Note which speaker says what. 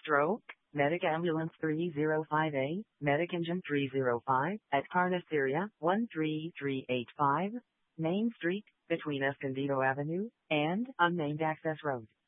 Speaker 1: Stroke, Medic Ambulance 305A, Medic Engine 305, at Carniceria, 13385, Main Street, between Escondido Avenue and Unnamed Access Road.